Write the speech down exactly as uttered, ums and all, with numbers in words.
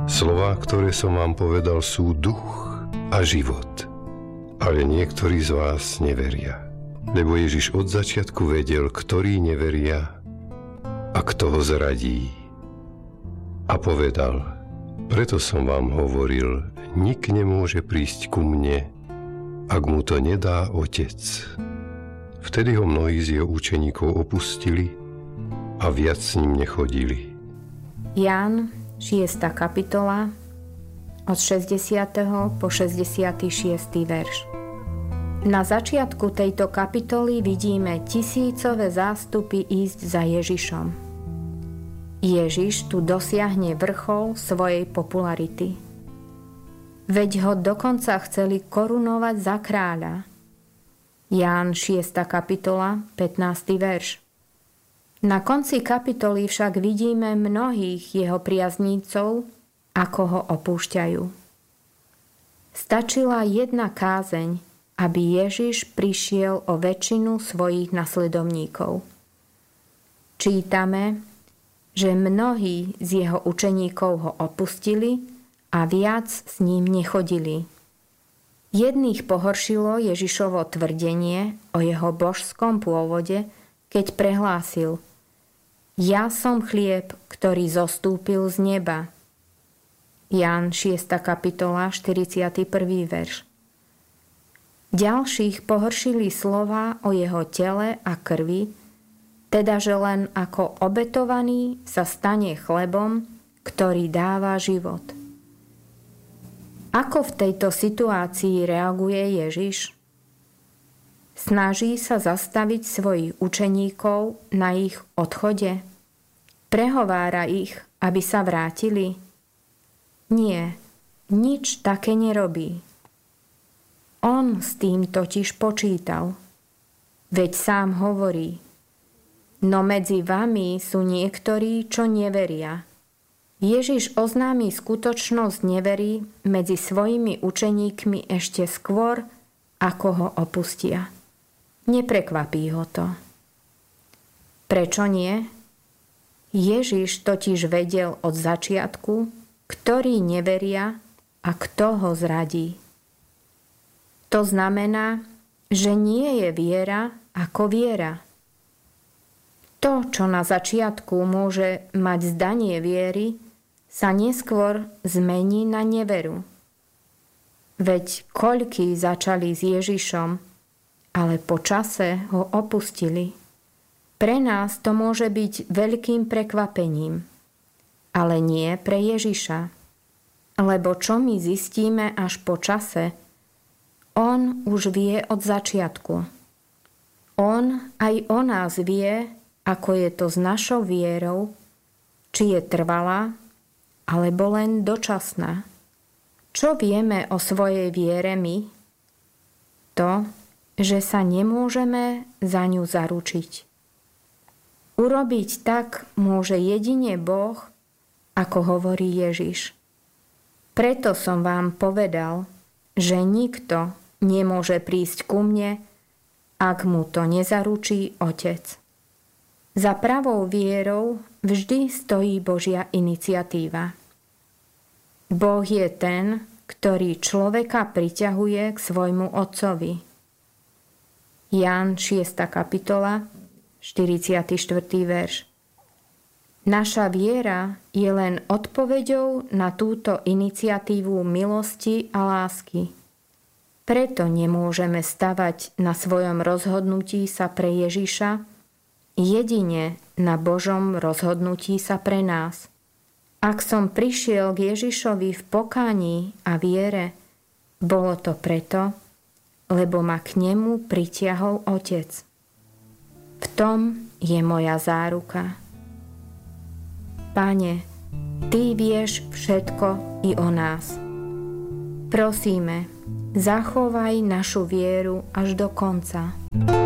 Slová, ktoré som vám povedal, sú duch a život. Ale niektorí z vás neveria. Lebo Ježiš od začiatku vedel, ktorí neveria a kto ho zradí. A povedal: preto som vám hovoril, nik nemôže prísť ku mne, ak mu to nedá Otec. Vtedy ho mnohí z jeho učeníkov opustili a viac s ním nechodili. Ján, šiesta kapitola, od šesťdesiateho po šesťdesiaty šiesty verš. Na začiatku tejto kapitoly vidíme tisícové zástupy ísť za Ježišom. Ježiš tu dosiahne vrchol svojej popularity. Veď ho dokonca chceli korunovať za kráľa. Ján, šiesta kapitola, pätnásty verš. Na konci kapitoly však vidíme mnohých jeho priaznícov, ako ho opúšťajú. Stačila jedna kázeň, aby Ježiš prišiel o väčšinu svojich nasledovníkov. Čítame, že mnohí z jeho učeníkov ho opustili a viac s ním nechodili. Jedných pohoršilo Ježišovo tvrdenie o jeho božskom pôvode, keď prehlásil: Ja som chlieb, ktorý zostúpil z neba. Ján, šiesta kapitola, štyridsiaty prvý verš. Ďalších pohoršili slová o jeho tele a krvi, teda že len ako obetovaný sa stane chlebom, ktorý dáva život. Ako v tejto situácii reaguje Ježiš? Snaží sa zastaviť svojich učeníkov na ich odchode? Prehovára ich, aby sa vrátili? Nie, nič také nerobí. On s tým totiž počítal. Veď sám hovorí: no medzi vami sú niektorí, čo neveria. Ježiš oznámi skutočnosť neverí medzi svojimi učeníkmi ešte skôr, ako ho opustia. Neprekvapí ho to. Prečo nie? Ježiš totiž vedel od začiatku, ktorí neveria a kto ho zradí. To znamená, že nie je viera ako viera. To, čo na začiatku môže mať zdanie viery, sa neskôr zmení na neveru. Veď koľkí začali s Ježišom, ale po čase ho opustili. Pre nás to môže byť veľkým prekvapením, ale nie pre Ježiša. Lebo čo my zistíme až po čase, on už vie od začiatku. On aj o nás vie, ako je to s našou vierou, či je trvalá, alebo len dočasná. Čo vieme o svojej viere my? To, že sa nemôžeme za ňu zaručiť. Urobiť tak môže jedine Boh, ako hovorí Ježiš. Preto som vám povedal, že nikto nemôže prísť ku mne, ak mu to nezaručí Otec. Za pravou vierou vždy stojí Božia iniciatíva. Boh je ten, ktorý človeka priťahuje k svojmu Otcovi. Ján, šiesta kapitola, štyridsiaty štvrtý verš. Naša viera je len odpoveďou na túto iniciatívu milosti a lásky. Preto nemôžeme stavať na svojom rozhodnutí sa pre Ježiša, jedine na Božom rozhodnutí sa pre nás. Ak som prišiel k Ježišovi v pokáni a viere, bolo to preto, lebo ma k nemu pritiahol Otec. V tom je moja záruka. Pane, Ty vieš všetko i o nás. Prosíme, zachovaj našu vieru až do konca.